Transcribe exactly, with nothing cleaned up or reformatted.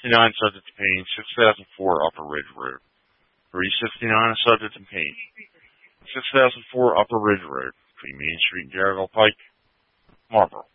sixty-nine subject to pain, six thousand four Upper Ridge Road. three sixty-nine subject to pain, six thousand four Upper Ridge Road, between Main Street and Jericho Pike, Marlboro.